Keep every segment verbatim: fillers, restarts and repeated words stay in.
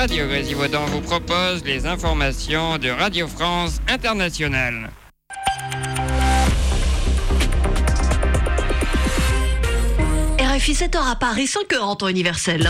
Radio Grésivaudan vous propose les informations de Radio France Internationale. R F I sept heures à Paris, cinq heures en temps universel.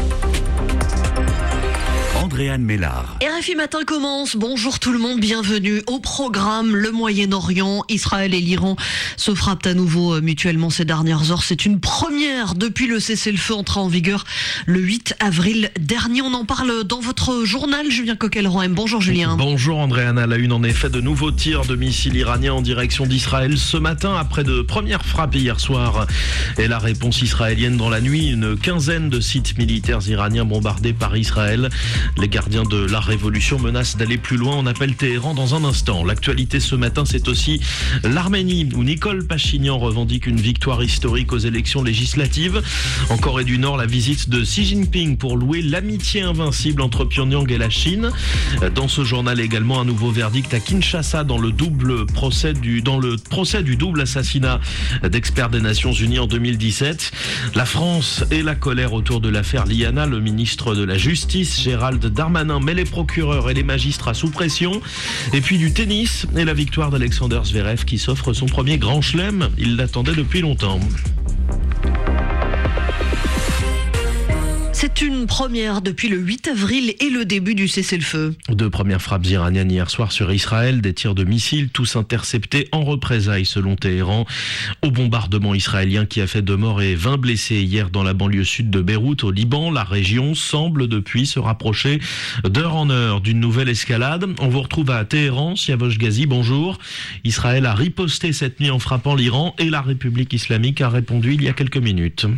Andréane Mélard. R F I Matin commence. Bonjour tout le monde, bienvenue au programme. Le Moyen-Orient, Israël et l'Iran se frappent à nouveau mutuellement ces dernières heures. C'est une première depuis le cessez-le-feu entré en vigueur le huit avril dernier. On en parle dans votre journal, Julien Coquel-Rohem. Bonjour Julien. Bonjour Andréane. À la une, en effet, de nouveaux tirs de missiles iraniens en direction d'Israël ce matin après de premières frappes hier soir. Et la réponse israélienne dans la nuit, une quinzaine de sites militaires iraniens bombardés par Israël. Les gardiens de la révolution menacent d'aller plus loin. On appelle Téhéran dans un instant. L'actualité ce matin, c'est aussi l'Arménie, où Nicole Pachinian revendique une victoire historique aux élections législatives. En Corée du Nord, la visite de Xi Jinping pour louer l'amitié invincible entre Pyongyang et la Chine. Dans ce journal également, un nouveau verdict à Kinshasa dans le double procès du, dans le procès du double assassinat d'experts des Nations Unies en deux mille dix-sept. La France et la colère autour de l'affaire Liana. Le ministre de la Justice, Gérald Darmanin, met les procureurs et les magistrats sous pression. Et puis du tennis et la victoire d'Alexander Zverev qui s'offre son premier grand chelem. Il l'attendait depuis longtemps. C'est une première depuis le huit avril et le début du cessez-le-feu. Deux premières frappes iraniennes hier soir sur Israël, des tirs de missiles, tous interceptés en représailles selon Téhéran, au bombardement israélien qui a fait deux morts et vingt blessés hier dans la banlieue sud de Beyrouth au Liban. La région semble depuis se rapprocher d'heure en heure d'une nouvelle escalade. On vous retrouve à Téhéran, Siavosh Ghazi, bonjour. Israël a riposté cette nuit en frappant l'Iran et la République islamique a répondu il y a quelques minutes.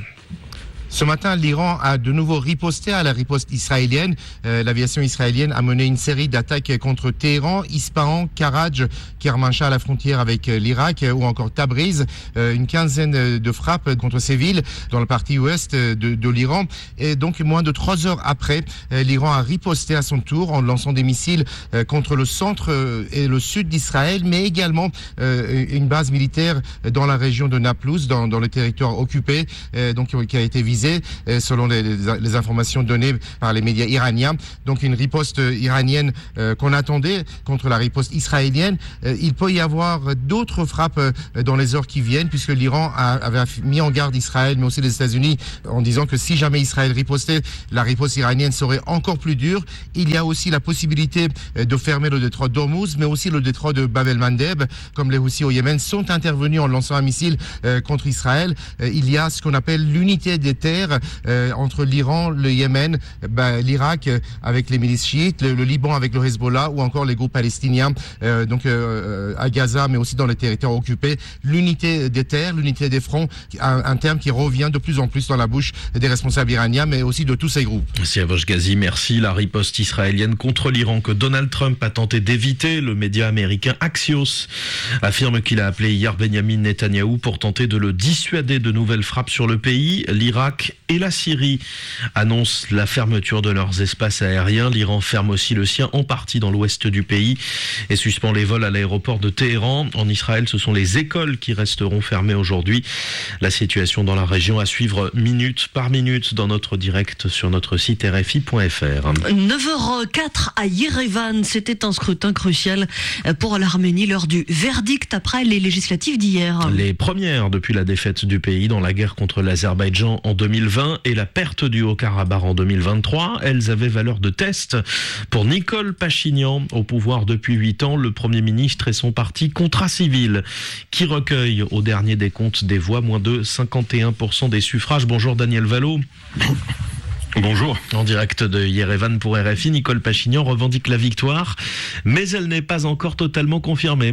Ce matin, l'Iran a de nouveau riposté à la riposte israélienne. Euh, l'aviation israélienne a mené une série d'attaques contre Téhéran, Ispahan, Karaj, Kermanshah à la frontière avec l'Irak ou encore Tabriz. Euh, une quinzaine de frappes contre ces villes dans la partie ouest de, de l'Iran. Et donc, moins de trois heures après, euh, l'Iran a riposté à son tour en lançant des missiles euh, contre le centre euh, et le sud d'Israël, mais également euh, une base militaire dans la région de Naplouse, dans, dans le territoire occupé, euh, donc qui a été visé selon les, les informations données par les médias iraniens. Donc une riposte iranienne euh, qu'on attendait contre la riposte israélienne. Euh, il peut y avoir d'autres frappes euh, dans les heures qui viennent, puisque l'Iran a, avait mis en garde Israël, mais aussi les États-Unis, en disant que si jamais Israël ripostait, la riposte iranienne serait encore plus dure. Il y a aussi la possibilité euh, de fermer le détroit d'Ormuz, mais aussi le détroit de Bab el-Mandeb, comme les Houthis au Yémen sont intervenus en lançant un missile euh, contre Israël. Euh, il y a ce qu'on appelle l'unité des terres Euh, entre l'Iran, le Yémen, ben, l'Irak euh, avec les milices chiites, le, le Liban avec le Hezbollah ou encore les groupes palestiniens euh, donc euh, à Gaza, mais aussi dans les territoires occupés. L'unité des terres, l'unité des fronts, un, un terme qui revient de plus en plus dans la bouche des responsables iraniens, mais aussi de tous ces groupes. Siavosh Ghazi, merci. La riposte israélienne contre l'Iran que Donald Trump a tenté d'éviter, le média américain Axios affirme qu'il a appelé hier Benjamin Netanyahou pour tenter de le dissuader de nouvelles frappes sur le pays. L'Irak et la Syrie annoncent la fermeture de leurs espaces aériens. L'Iran ferme aussi le sien en partie dans l'ouest du pays et suspend les vols à l'aéroport de Téhéran. En Israël, ce sont les écoles qui resteront fermées aujourd'hui. La situation dans la région à suivre minute par minute dans notre direct sur notre site R F I point F R. neuf heures quatre à Yerevan, c'était un scrutin crucial pour l'Arménie lors du verdict après les législatives d'hier. Les premières depuis la défaite du pays dans la guerre contre l'Azerbaïdjan en deux mille vingt et la perte du Haut-Karabakh en deux mille vingt-trois. Elles avaient valeur de test pour Nicole Pachinian, au pouvoir depuis huit ans, le Premier ministre et son parti Contrat Civil, qui recueille au dernier décompte des voix moins de cinquante et un pour cent des suffrages. Bonjour Daniel Vallot. Bonjour. En direct de Yerevan pour R F I, Nicole Pachinian revendique la victoire, mais elle n'est pas encore totalement confirmée.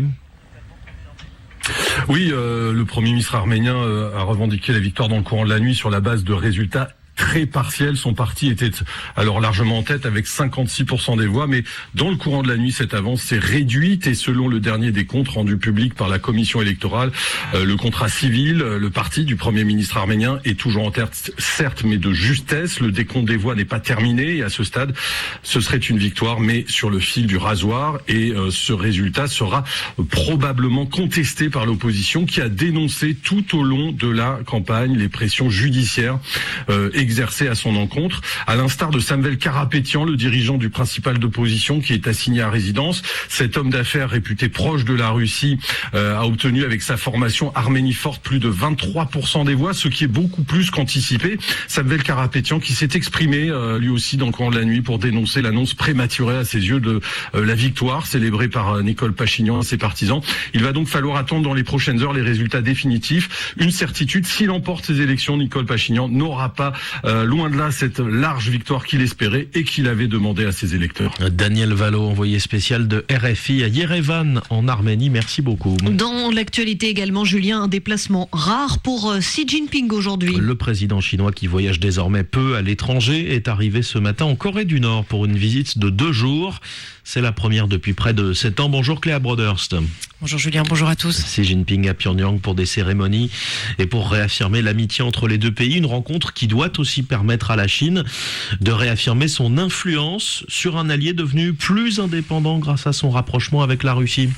Oui, euh, le Premier ministre arménien euh, a revendiqué la victoire dans le courant de la nuit sur la base de résultats très partiel. Son parti était alors largement en tête avec cinquante-six pour cent des voix, mais dans le courant de la nuit, cette avance s'est réduite et selon le dernier décompte rendu public par la commission électorale, euh, le contrat civil, le parti du Premier ministre arménien est toujours en tête, certes, mais de justesse. Le décompte des voix n'est pas terminé et à ce stade, ce serait une victoire, mais sur le fil du rasoir, et euh, ce résultat sera probablement contesté par l'opposition qui a dénoncé tout au long de la campagne les pressions judiciaires euh, exercées à son encontre, à l'instar de Samvel Karapetyan, le dirigeant du principal d'opposition qui est assigné à résidence. Cet homme d'affaires réputé proche de la Russie euh, a obtenu avec sa formation Arménie forte plus de vingt-trois pour cent des voix, ce qui est beaucoup plus qu'anticipé. Samvel Karapetyan qui s'est exprimé euh, lui aussi dans le courant de la nuit pour dénoncer l'annonce prématurée à ses yeux de euh, la victoire célébrée par euh, Nicole Pachinian et ses partisans. Il va donc falloir attendre dans les prochaines heures les résultats définitifs. Une certitude, s'il emporte ces élections, Nicole Pachinian n'aura pas, euh, loin de là, cette large victoire qu'il espérait et qu'il avait demandé à ses électeurs. Daniel Valo, envoyé spécial de R F I à Yerevan en Arménie, merci beaucoup. Dans l'actualité également, Julien, un déplacement rare pour Xi Jinping aujourd'hui. Le président chinois qui voyage désormais peu à l'étranger est arrivé ce matin en Corée du Nord pour une visite de deux jours. C'est la première depuis près de sept ans. Bonjour Cléa Broderst. Bonjour Julien, bonjour à tous. Xi Jinping à Pyongyang pour des cérémonies et pour réaffirmer l'amitié entre les deux pays. Une rencontre qui doit aussi permettre à la Chine de réaffirmer son influence sur un allié devenu plus indépendant grâce à son rapprochement avec la Russie.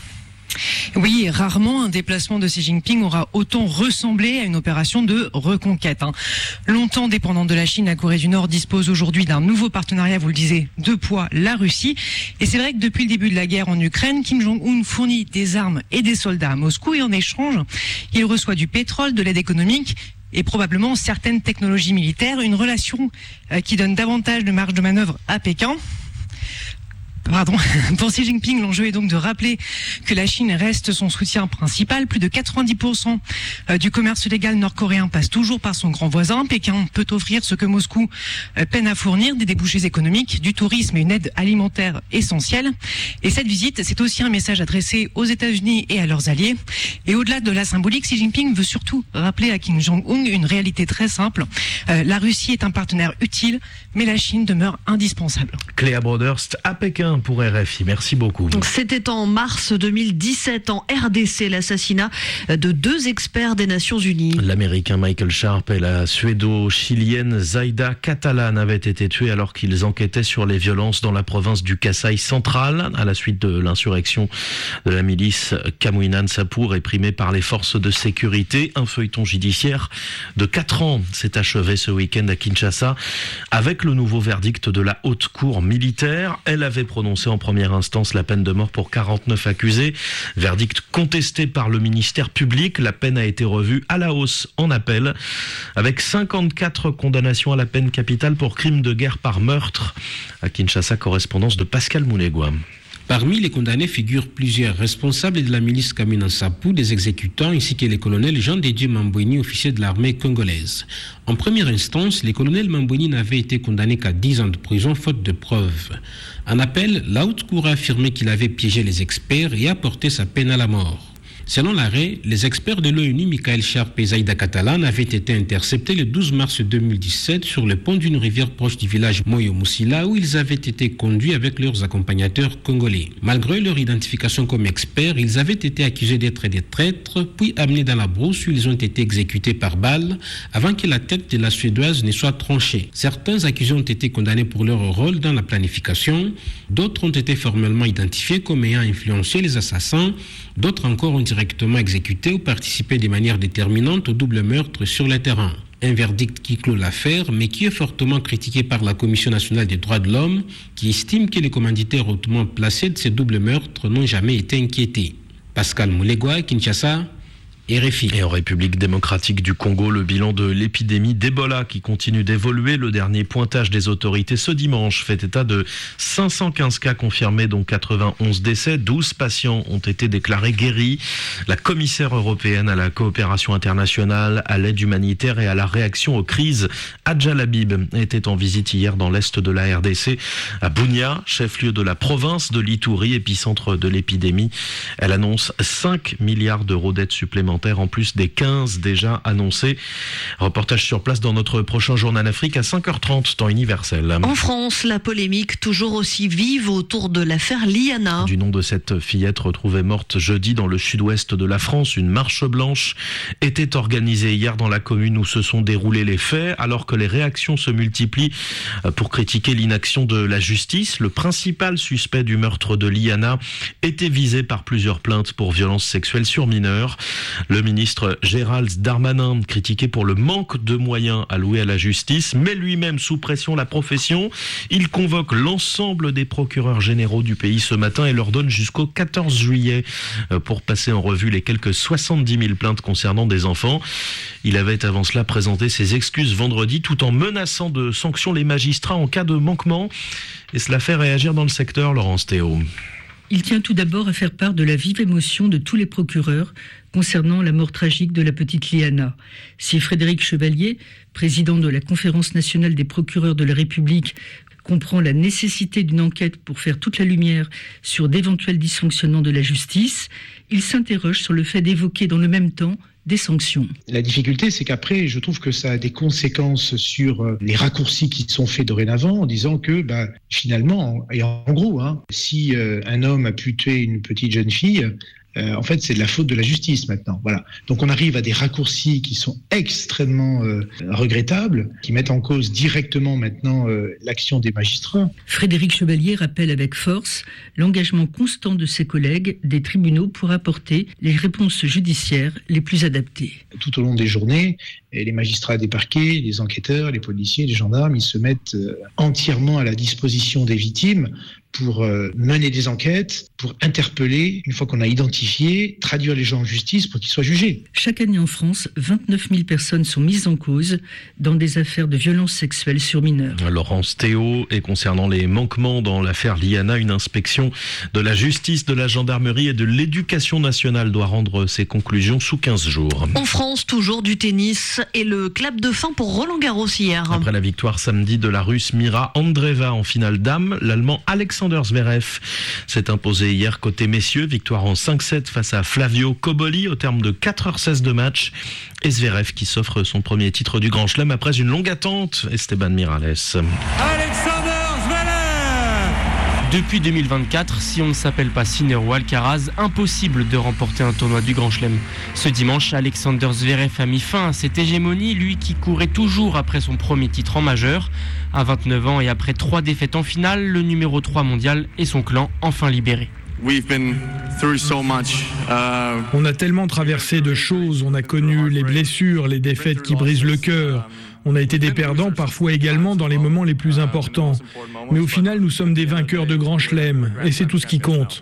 Oui, rarement un déplacement de Xi Jinping aura autant ressemblé à une opération de reconquête. Hein. Longtemps dépendante de la Chine, la Corée du Nord dispose aujourd'hui d'un nouveau partenariat, vous le disiez, deux poids, la Russie. Et c'est vrai que depuis le début de la guerre en Ukraine, Kim Jong-un fournit des armes et des soldats à Moscou et en échange, il reçoit du pétrole, de l'aide économique et probablement certaines technologies militaires, une relation euh, qui donne davantage de marge de manœuvre à Pékin. Pardon. Pour Xi Jinping, l'enjeu est donc de rappeler que la Chine reste son soutien principal. Plus de quatre-vingt-dix pour cent du commerce légal nord-coréen passe toujours par son grand voisin. Pékin peut offrir ce que Moscou peine à fournir, des débouchés économiques, du tourisme et une aide alimentaire essentielle. Et cette visite, c'est aussi un message adressé aux États-Unis et à leurs alliés. Et au-delà de la symbolique, Xi Jinping veut surtout rappeler à Kim Jong-un une réalité très simple. Euh, la Russie est un partenaire utile, mais la Chine demeure indispensable. Cléa Broderst à Pékin pour R F I. Merci beaucoup. C'était en mars deux mille dix-sept en R D C, l'assassinat de deux experts des Nations Unies. L'Américain Michael Sharp et la Suédo-Chilienne Zaida Catalan avaient été tués alors qu'ils enquêtaient sur les violences dans la province du Kasaï central à la suite de l'insurrection de la milice Kamwinan Sapur réprimée par les forces de sécurité. Un feuilleton judiciaire de quatre ans s'est achevé ce week-end à Kinshasa avec le nouveau verdict de la haute cour militaire. Elle avait prononcé en première instance la peine de mort pour quarante-neuf accusés. Verdict contesté par le ministère public. La peine a été revue à la hausse en appel avec cinquante-quatre condamnations à la peine capitale pour crimes de guerre par meurtre. À Kinshasa, correspondance de Pascal Moulegua. Parmi les condamnés figurent plusieurs responsables de la milice Kamwinan Sapur, des exécutants ainsi que les colonels Jean de Dieu Mambweni, officier de l'armée congolaise. En première instance, les colonels Mambweni n'avaient été condamnés qu'à dix ans de prison faute de preuves. En appel, la haute cour a affirmé qu'il avait piégé les experts et a porté sa peine à la mort. Selon l'arrêt, les experts de l'ONU, Michael Sharp et Zaida Catalan, avaient été interceptés le douze mars deux mille dix-sept sur le pont d'une rivière proche du village Moyo-Moussila où ils avaient été conduits avec leurs accompagnateurs congolais. Malgré leur identification comme experts, ils avaient été accusés d'être des traîtres, puis amenés dans la brousse où ils ont été exécutés par balle avant que la tête de la Suédoise ne soit tranchée. Certains accusés ont été condamnés pour leur rôle dans la planification, d'autres ont été formellement identifiés comme ayant influencé les assassins, d'autres encore ont directement exécuté ou participé de manière déterminante au double meurtre sur le terrain. Un verdict qui clôt l'affaire, mais qui est fortement critiqué par la Commission nationale des droits de l'homme, qui estime que les commanditaires hautement placés de ces doubles meurtres n'ont jamais été inquiétés. Pascal Moulegua, Kinshasa, R F I. Et en République démocratique du Congo, le bilan de l'épidémie d'Ebola qui continue d'évoluer. Le dernier pointage des autorités ce dimanche fait état de cinq cent quinze cas confirmés, dont quatre-vingt-onze décès. douze patients ont été déclarés guéris. La commissaire européenne à la coopération internationale, à l'aide humanitaire et à la réaction aux crises, Adja Labib, était en visite hier dans l'est de la R D C, à Bunia, chef-lieu de la province de l'Ituri, épicentre de l'épidémie. Elle annonce cinq milliards d'euros d'aide supplémentaire en plus des quinze déjà annoncés. Reportage sur place dans notre prochain journal Afrique à cinq heures trente, temps universel. En France, la polémique toujours aussi vive autour de l'affaire Liana. Du nom de cette fillette retrouvée morte jeudi dans le sud-ouest de la France, une marche blanche était organisée hier dans la commune où se sont déroulés les faits, alors que les réactions se multiplient pour critiquer l'inaction de la justice. Le principal suspect du meurtre de Liana était visé par plusieurs plaintes pour violences sexuelles sur mineurs. Le ministre Gérald Darmanin, critiqué pour le manque de moyens alloués à la justice, met lui-même sous pression la profession. Il convoque l'ensemble des procureurs généraux du pays ce matin et leur donne jusqu'au quatorze juillet pour passer en revue les quelques soixante-dix mille plaintes concernant des enfants. Il avait avant cela présenté ses excuses vendredi tout en menaçant de sanctions les magistrats en cas de manquement. Et cela fait réagir dans le secteur, Laurence Théo. Il tient tout d'abord à faire part de la vive émotion de tous les procureurs concernant la mort tragique de la petite Liana. Si Frédéric Chevalier, président de la Conférence nationale des procureurs de la République, comprend la nécessité d'une enquête pour faire toute la lumière sur d'éventuels dysfonctionnements de la justice, il s'interroge sur le fait d'évoquer dans le même temps des sanctions. La difficulté, c'est qu'après, je trouve que ça a des conséquences sur les raccourcis qui sont faits dorénavant, en disant que, bah, finalement, et en gros, hein, si euh, un homme a pu tuer une petite jeune fille, euh, en fait, c'est de la faute de la justice maintenant. Voilà. Donc, on arrive à des raccourcis qui sont extrêmement euh, regrettables, qui mettent en cause directement maintenant euh, l'action des magistrats. Frédéric Chevalier rappelle avec force l'engagement constant de ses collègues des tribunaux pour apporter les réponses judiciaires les plus adaptées. Tout au long des journées, les magistrats des parquets, les enquêteurs, les policiers, les gendarmes, ils se mettent entièrement à la disposition des victimes pour mener des enquêtes, pour interpeller, une fois qu'on a identifié, traduire les gens en justice pour qu'ils soient jugés. Chaque année en France, vingt-neuf mille personnes sont mises en cause dans des affaires de violences sexuelles sur mineurs. Laurence Théo, et concernant les manquements dans l'affaire Liana, une inspection de la justice, de la gendarmerie et de l'éducation nationale doit rendre ses conclusions sous quinze jours. En France, toujours du tennis et le clap de fin pour Roland Garros hier. Après la victoire samedi de la Russe Mira Andreeva en finale dames, l'Allemand Alexander Zverev s'est imposé hier côté messieurs. Victoire en cinq sept face à Flavio Cobolli au terme de quatre heures seize de match. Et Zverev qui s'offre son premier titre du Grand Chelem après une longue attente. Esteban Miralles. Alexander Zverev. Depuis deux mille vingt-quatre, si on ne s'appelle pas Sinner ou Alcaraz, impossible de remporter un tournoi du Grand Chelem. Ce dimanche, Alexander Zverev a mis fin à cette hégémonie, lui qui courait toujours après son premier titre en majeur. À vingt-neuf ans et après trois défaites en finale, le numéro trois mondial et son clan enfin libérés. We've been through so much. Uh... On a tellement traversé de choses, on a connu les blessures, les défaites qui brisent le cœur. On a été des perdants parfois également dans les moments les plus importants. Mais au final, nous sommes des vainqueurs de Grand Chelem et c'est tout ce qui compte.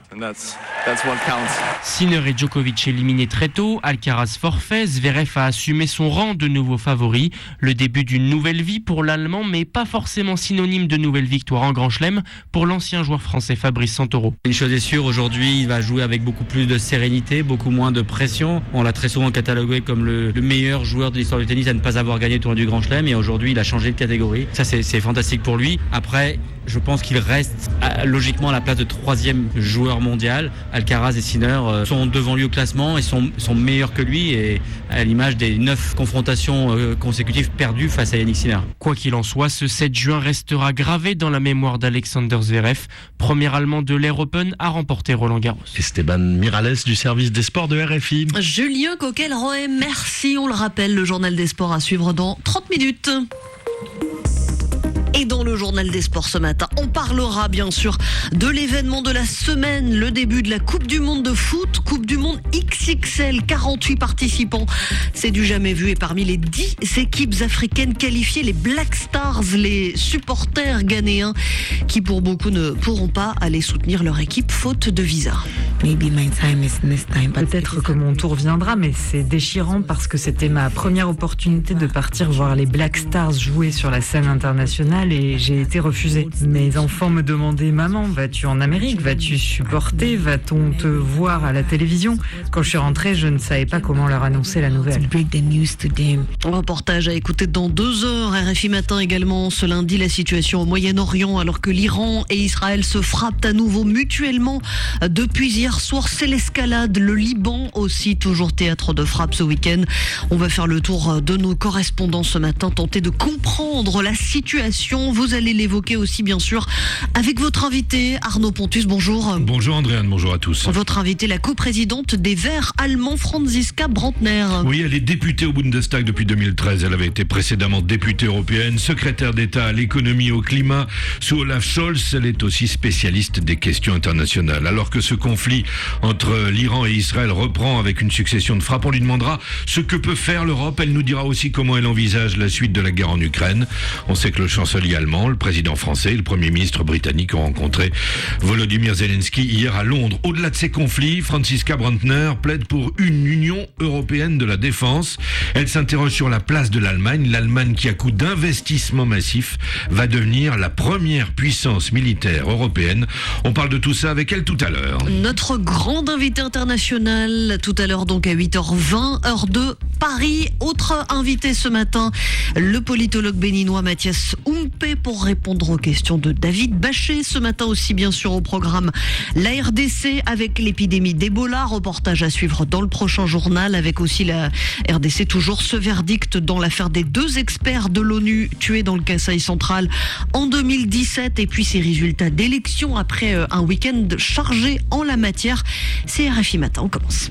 Sinner et Djokovic éliminés très tôt, Alcaraz forfait, Zverev a assumé son rang de nouveau favori. Le début d'une nouvelle vie pour l'Allemand, mais pas forcément synonyme de nouvelle victoire en Grand Chelem pour l'ancien joueur français Fabrice Santoro. Une chose est sûre, aujourd'hui, il va jouer avec beaucoup plus de sérénité, beaucoup moins de pression. On l'a très souvent catalogué comme le, le meilleur joueur de l'histoire du tennis à ne pas avoir gagné le tournoi du Grand Chelem. Et aujourd'hui, il a changé de catégorie. Ça, c'est, c'est fantastique pour lui. Après, je pense qu'il reste à, logiquement à la place de troisième joueur mondial. Alcaraz et Sinner euh, sont devant lui au classement et sont, sont meilleurs que lui, et à l'image des neuf confrontations euh, consécutives perdues face à Yannick Sinner. Quoi qu'il en soit, ce sept juin restera gravé dans la mémoire d'Alexander Zverev, premier Allemand de l'Air Open à remporter Roland Garros. Esteban Miralles du service des sports de R F I. Julien Coquel-Roy, merci. On le rappelle, le journal des sports à suivre dans trente minutes. Et dans le journal des sports ce matin, on parlera bien sûr de l'événement de la semaine, le début de la Coupe du Monde de foot, Coupe du Monde X X L, quarante-huit participants. C'est du jamais vu, et parmi les dix équipes africaines qualifiées, les Black Stars, les supporters ghanéens qui pour beaucoup ne pourront pas aller soutenir leur équipe faute de visa. Peut-être que mon tour viendra, mais c'est déchirant parce que c'était ma première opportunité de partir voir les Black Stars jouer sur la scène internationale et j'ai été refusée. Mes enfants me demandaient « Maman, vas-tu en Amérique? Vas-tu supporter? Va-t-on te voir à la télévision ?» Quand je suis rentrée, je ne savais pas comment leur annoncer la nouvelle. Un reportage à écouter dans deux heures. R F I Matin également, ce lundi, la situation au Moyen-Orient, alors que l'Iran et Israël se frappent à nouveau mutuellement depuis hier soir. C'est l'escalade. Le Liban aussi, toujours théâtre de frappe ce week-end. On va faire le tour de nos correspondants ce matin, tenter de comprendre la situation. l'Iran. Vous allez l'évoquer aussi, bien sûr, avec votre invité, Arnaud Pontus. Bonjour. Bonjour Andréane, bonjour à tous. Votre invité, la coprésidente des Verts allemands, Franziska Brandner. Oui, elle est députée au Bundestag depuis deux mille treize. Elle avait été précédemment députée européenne, secrétaire d'État à l'économie et au climat sous Olaf Scholz. Elle est aussi spécialiste des questions internationales. Alors que ce conflit entre l'Iran et Israël reprend avec une succession de frappes, on lui demandera ce que peut faire l'Europe. Elle nous dira aussi comment elle envisage la suite de la guerre en Ukraine. On sait que le chancelier allemand, le président français et le premier ministre britannique ont rencontré Volodymyr Zelensky hier à Londres. Au-delà de ces conflits, Franziska Brandner plaide pour une Union européenne de la défense. Elle s'interroge sur la place de l'Allemagne. L'Allemagne qui, à coup d'investissements massifs, va devenir la première puissance militaire européenne. On parle de tout ça avec elle tout à l'heure. Notre grande invitée internationale, tout à l'heure donc à huit heures vingt, heure de Paris. Autre invité ce matin, le politologue béninois Mathias Umpe pour répondre aux questions de David Bachet. Ce matin aussi, bien sûr, au programme la R D C avec l'épidémie d'Ebola. Reportage à suivre dans le prochain journal avec aussi la R D C, toujours ce verdict dans l'affaire des deux experts de l'ONU tués dans le Kasaï central en deux mille dix-sept et puis ses résultats d'élection après un week-end chargé en la matière. C'est R F I Matin, on commence.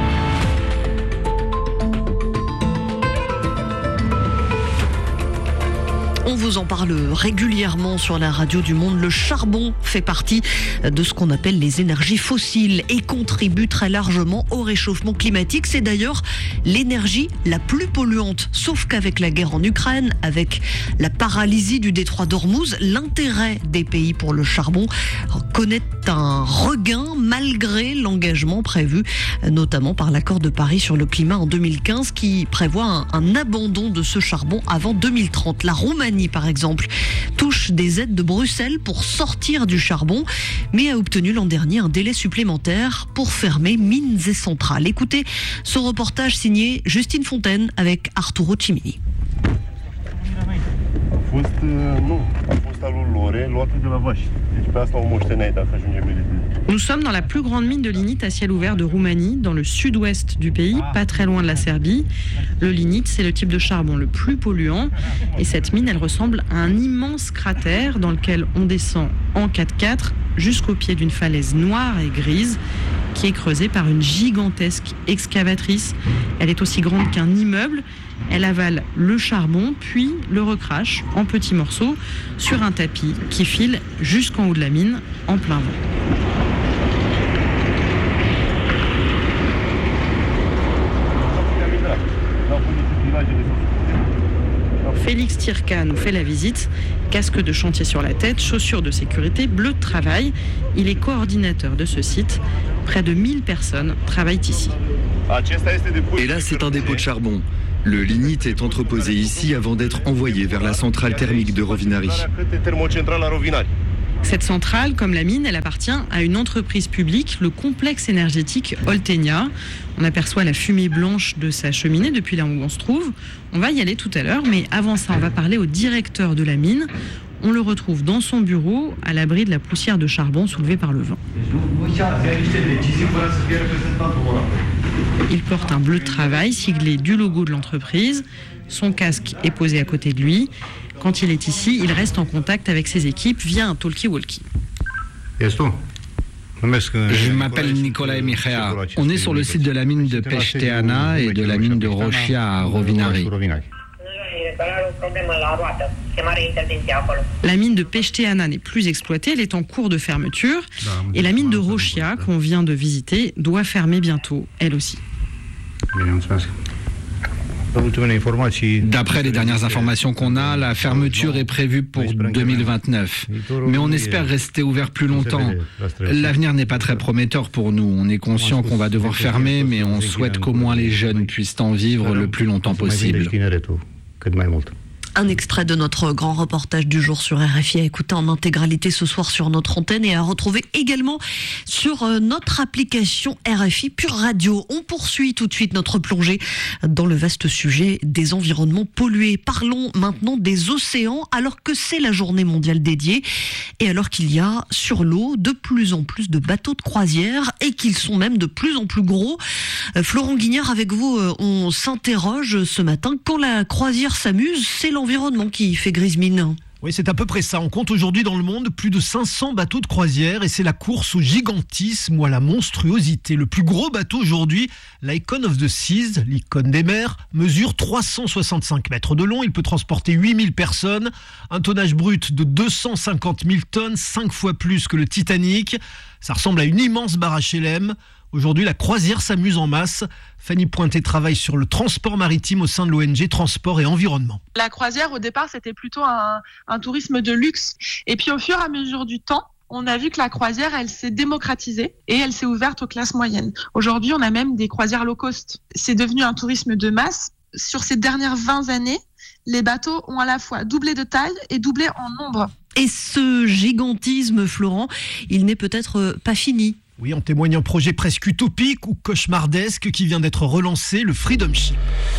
On vous en parle régulièrement sur la radio du Monde. Le charbon fait partie de ce qu'on appelle les énergies fossiles et contribue très largement au réchauffement climatique. C'est d'ailleurs l'énergie la plus polluante. Sauf qu'avec la guerre en Ukraine, avec la paralysie du détroit d'Ormuz, l'intérêt des pays pour le charbon connaît un regain malgré l'engagement prévu, notamment par l'accord de Paris sur le climat en deux mille quinze qui prévoit un, un abandon de ce charbon avant deux mille trente. La Roumanie, par exemple, touche des aides de Bruxelles pour sortir du charbon, mais a obtenu l'an dernier un délai supplémentaire pour fermer mines et centrales. Écoutez ce reportage signé Justine Fontaine avec Arturo Cimini. Nous sommes dans la plus grande mine de lignite à ciel ouvert de Roumanie, dans le sud-ouest du pays, pas très loin de la Serbie. Le lignite, c'est le type de charbon le plus polluant. Et cette mine, elle ressemble à un immense cratère dans lequel on descend en quatre-quatre jusqu'au pied d'une falaise noire et grise qui est creusée par une gigantesque excavatrice. Elle est aussi grande qu'un immeuble. Elle avale le charbon, puis le recrache en petits morceaux sur un tapis qui file jusqu'en haut de la mine en plein vent. Félix Tirka nous fait la visite. Casque de chantier sur la tête, chaussures de sécurité, bleu de travail. Il est coordinateur de ce site. Près de mille personnes travaillent ici. Et là, c'est un dépôt de charbon. Le lignite est entreposé ici avant d'être envoyé vers la centrale thermique de Rovinari. Cette centrale, comme la mine, elle appartient à une entreprise publique, le complexe énergétique Oltenia. On aperçoit la fumée blanche de sa cheminée depuis là où on se trouve. On va y aller tout à l'heure, mais avant ça, on va parler au directeur de la mine. On le retrouve dans son bureau, à l'abri de la poussière de charbon soulevée par le vent. Il porte un bleu de travail siglé du logo de l'entreprise. Son casque est posé à côté de lui. Quand il est ici, il reste en contact avec ses équipes via un talkie-walkie. Je m'appelle Nicolae Michea. On est sur le site de la mine de Peșteana et de la mine de Roșia à Rovinari. La mine de Peșteana n'est plus exploitée, elle est en cours de fermeture. Et la mine de Roșia, qu'on vient de visiter, doit fermer bientôt, elle aussi. D'après les dernières informations qu'on a, la fermeture est prévue pour deux mille vingt-neuf. Mais on espère rester ouvert plus longtemps. L'avenir n'est pas très prometteur pour nous. On est conscient qu'on va devoir fermer, mais on souhaite qu'au moins les jeunes puissent en vivre le plus longtemps possible. Un extrait de notre grand reportage du jour sur R F I à écouter en intégralité ce soir sur notre antenne et à retrouver également sur notre application R F I Pure Radio. On poursuit tout de suite notre plongée dans le vaste sujet des environnements pollués. Parlons maintenant des océans alors que c'est la journée mondiale dédiée et alors qu'il y a sur l'eau de plus en plus de bateaux de croisière et qu'ils sont même de plus en plus gros. Florent Guignard, avec vous, on s'interroge ce matin. Quand la croisière s'amuse, c'est l'environnement qui fait grise mine. Oui, c'est à peu près ça. On compte aujourd'hui dans le monde plus de cinq cents bateaux de croisière et c'est la course au gigantisme ou à la monstruosité. Le plus gros bateau aujourd'hui, l'Icon of the Seas, l'icône des mers, mesure trois cent soixante-cinq mètres de long. Il peut transporter huit mille personnes, un tonnage brut de deux cent cinquante mille tonnes, cinq fois plus que le Titanic. Ça ressemble à une immense barre H L M. Aujourd'hui, la croisière s'amuse en masse. Fanny Pointet travaille sur le transport maritime au sein de l'O N G Transport et Environnement. La croisière, au départ, c'était plutôt un, un tourisme de luxe. Et puis, au fur et à mesure du temps, on a vu que la croisière, elle s'est démocratisée et elle s'est ouverte aux classes moyennes. Aujourd'hui, on a même des croisières low cost. C'est devenu un tourisme de masse. Sur ces dernières vingt années, les bateaux ont à la fois doublé de taille et doublé en nombre. Et ce gigantisme, Florent, il n'est peut-être pas fini. Oui, en témoigne un projet presque utopique ou cauchemardesque qui vient d'être relancé, le Freedom Ship.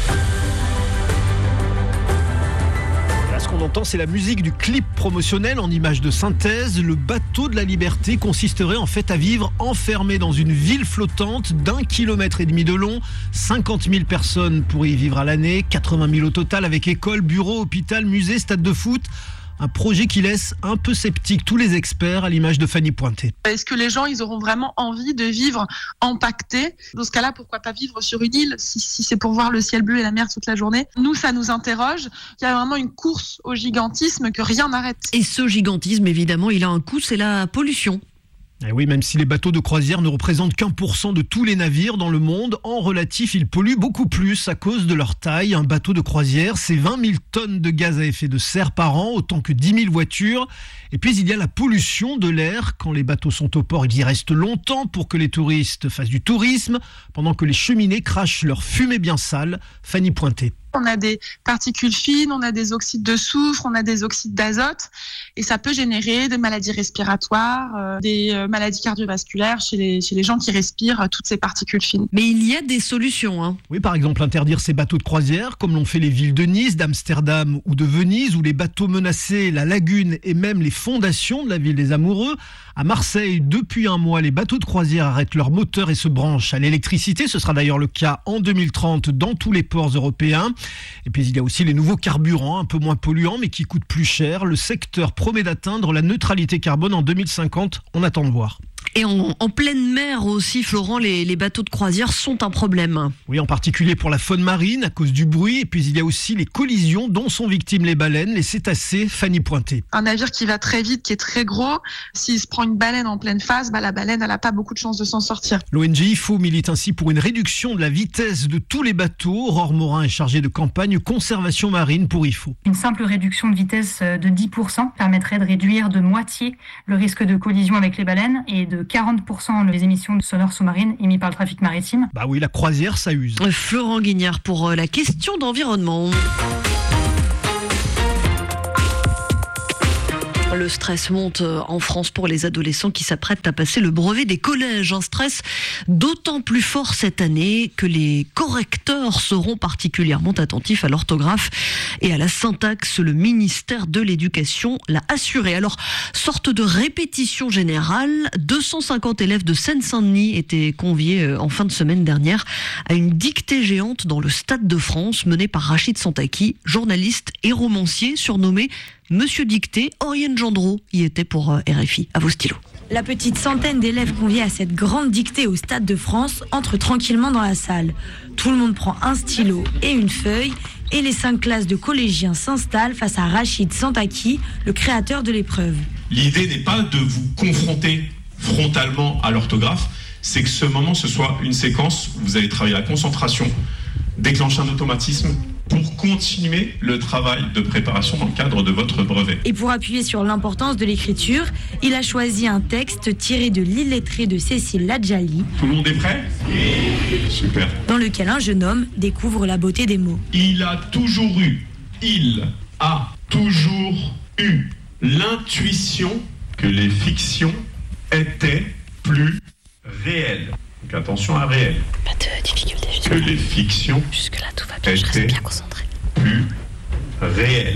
Là, ce qu'on entend, c'est la musique du clip promotionnel en images de synthèse. Le bateau de la liberté consisterait en fait à vivre enfermé dans une ville flottante d'un kilomètre et demi de long. cinquante mille personnes pourraient y vivre à l'année, quatre-vingt mille au total avec école, bureau, hôpital, musée, stade de foot. Un projet qui laisse un peu sceptique tous les experts, à l'image de Fanny Pointet. Est-ce que les gens, ils auront vraiment envie de vivre empaquetés ? Dans ce cas-là, pourquoi pas vivre sur une île si, si c'est pour voir le ciel bleu et la mer toute la journée ? Nous, ça nous interroge. Il y a vraiment une course au gigantisme que rien n'arrête. Et ce gigantisme, évidemment, il a un coût, c'est la pollution. Et oui, même si les bateaux de croisière ne représentent qu'un pour cent de tous les navires dans le monde, en relatif, ils polluent beaucoup plus à cause de leur taille. Un bateau de croisière, c'est vingt mille tonnes de gaz à effet de serre par an, autant que dix mille voitures. Et puis, il y a la pollution de l'air. Quand les bateaux sont au port, ils y restent longtemps pour que les touristes fassent du tourisme, pendant que les cheminées crachent leur fumée bien sale. Fanny Pointet. On a des particules fines, on a des oxydes de soufre, on a des oxydes d'azote et ça peut générer des maladies respiratoires, euh, des euh, maladies cardiovasculaires chez les, chez les gens qui respirent euh, toutes ces particules fines. Mais il y a des solutions. Hein. Oui, par exemple, interdire ces bateaux de croisière, comme l'ont fait les villes de Nice, d'Amsterdam ou de Venise, où les bateaux menaçaient la lagune et même les fondations de la ville des amoureux. À Marseille, depuis un mois, les bateaux de croisière arrêtent leur moteur et se branchent à l'électricité. Ce sera d'ailleurs le cas en deux mille trente dans tous les ports européens. Et puis il y a aussi les nouveaux carburants, un peu moins polluants mais qui coûtent plus cher. Le secteur promet d'atteindre la neutralité carbone en deux mille cinquante. On attend de voir. Et en, en pleine mer aussi, Florent, les, les bateaux de croisière sont un problème. Oui, en particulier pour la faune marine à cause du bruit. Et puis il y a aussi les collisions dont sont victimes les baleines, les cétacés. Fanny Pointet. Un navire qui va très vite, qui est très gros, s'il se prend une baleine en pleine face, bah, la baleine, elle n'a pas beaucoup de chances de s'en sortir. L'O N G I F O milite ainsi pour une réduction de la vitesse de tous les bateaux. Aurore Morin est chargée de campagne conservation marine pour I F O. Une simple réduction de vitesse de dix pour cent permettrait de réduire de moitié le risque de collision avec les baleines et de quarante pour cent les émissions sonores sous-marines émises par le trafic maritime. Bah oui, la croisière, ça use. Florent Guignard pour la question d'environnement. Le stress monte en France pour les adolescents qui s'apprêtent à passer le brevet des collèges. Un stress d'autant plus fort cette année que les correcteurs seront particulièrement attentifs à l'orthographe et à la syntaxe. Le ministère de l'Éducation l'a assuré. Alors, sorte de répétition générale, deux cent cinquante élèves de Seine-Saint-Denis étaient conviés en fin de semaine dernière à une dictée géante dans le Stade de France menée par Rachid Santaki, journaliste et romancier surnommé Monsieur Dicté. Oriane Gendreau y était pour R F I. À vos stylos. La petite centaine d'élèves conviés à cette grande dictée au Stade de France entre tranquillement dans la salle. Tout le monde prend un stylo et une feuille et les cinq classes de collégiens s'installent face à Rachid Santaki, le créateur de l'épreuve. L'idée n'est pas de vous confronter frontalement à l'orthographe, c'est que ce moment, ce soit une séquence où vous allez travailler la concentration, déclencher un automatisme pour continuer le travail de préparation dans le cadre de votre brevet. Et pour appuyer sur l'importance de l'écriture, il a choisi un texte tiré de l'illettré de Cécile Ladjali. Tout le monde est prêt ? Super. Dans lequel un jeune homme découvre la beauté des mots. Il a toujours eu, il a toujours eu l'intuition que les fictions étaient plus réelles. Donc attention à réel. Pas de difficulté jusque-là. Que les fictions jusque-là, tout va bien, je reste bien concentré. Plus réelles.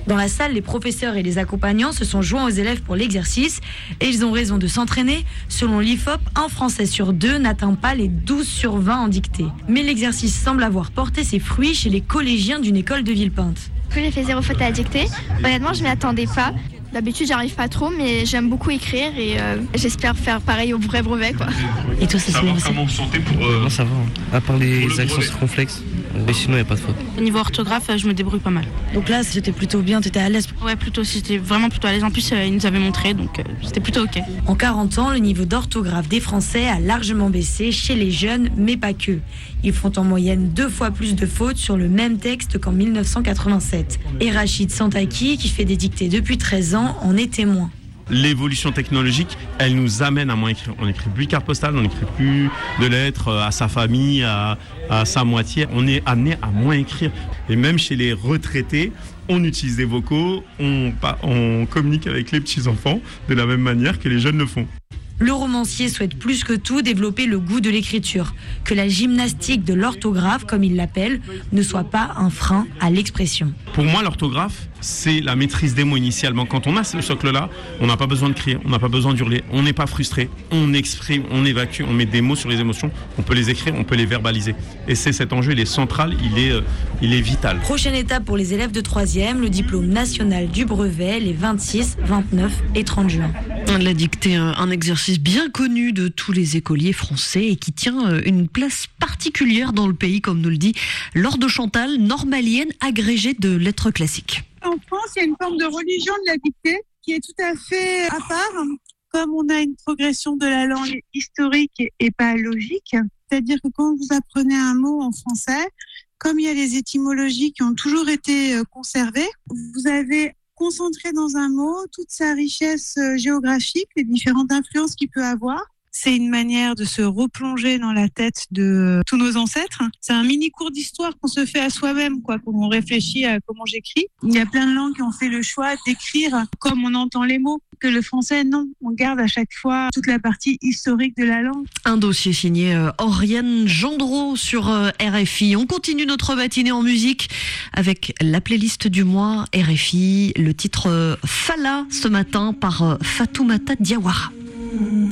Dans la salle, les professeurs et les accompagnants se sont joints aux élèves pour l'exercice et ils ont raison de s'entraîner. Selon l'I F O P, un Français sur deux n'atteint pas les douze sur vingt en dictée. Mais l'exercice semble avoir porté ses fruits chez les collégiens d'une école de Villepinte. J'ai fait zéro faute à la dictée. Honnêtement, je m'y attendais pas. D'habitude, j'arrive pas trop, mais j'aime beaucoup écrire et euh, j'espère faire pareil au vrai brevet, quoi. Et toi, ça se passe comment vous sentez pour euh... Moi, ça va. Hein. À part les accents circonflexes, mais sinon, il n'y a pas de faute. Au niveau orthographe, je me débrouille pas mal. Donc là, c'était plutôt bien, tu étais à l'aise? Ouais, plutôt, c'était vraiment plutôt à l'aise. En plus, euh, ils nous avaient montré, donc euh, c'était plutôt OK. En quarante ans, le niveau d'orthographe des Français a largement baissé chez les jeunes, mais pas que. Ils font en moyenne deux fois plus de fautes sur le même texte qu'en mille neuf cent quatre-vingt-sept. Et Rachid Santaki, qui fait des dictées depuis treize ans, en est témoin. L'évolution technologique, elle nous amène à moins écrire. On n'écrit plus de cartes postales, on n'écrit plus de lettres à sa famille, à, à sa moitié. On est amené à moins écrire. Et même chez les retraités, on utilise des vocaux, on, on communique avec les petits-enfants de la même manière que les jeunes le font. Le romancier souhaite plus que tout développer le goût de l'écriture, que la gymnastique de l'orthographe, comme il l'appelle, ne soit pas un frein à l'expression. Pour moi, l'orthographe, c'est la maîtrise des mots initialement. Quand on a ce socle-là, on n'a pas besoin de crier, on n'a pas besoin d'hurler, on n'est pas frustré, on exprime, on évacue, on met des mots sur les émotions, on peut les écrire, on peut les verbaliser. Et c'est cet enjeu, il est central, il est, euh, il est vital. Prochaine étape pour les élèves de troisième, le diplôme national du brevet, les vingt-six, vingt-neuf et trente juin. La dictée, un exercice bien connu de tous les écoliers français et qui tient une place particulière dans le pays, comme nous le dit Laure de Chantal, normalienne agrégée de lettres classiques. En France, il y a une forme de religion de la dictée qui est tout à fait à part. Comme on a une progression de la langue historique et pas logique, c'est-à-dire que quand vous apprenez un mot en français, comme il y a les étymologies qui ont toujours été conservées, vous avez concentré dans un mot toute sa richesse géographique, les différentes influences qu'il peut avoir. C'est une manière de se replonger dans la tête de tous nos ancêtres. C'est un mini cours d'histoire qu'on se fait à soi-même, quoi, quand on réfléchit à comment j'écris. Il y a plein de langues qui ont fait le choix d'écrire comme on entend les mots. Que le français, non. On garde à chaque fois toute la partie historique de la langue. Un dossier signé euh, Oriane Gendreau sur euh, R F I. On continue notre matinée en musique avec la playlist du mois R F I. Le titre euh, Fala ce matin par euh, Fatoumata Diawara.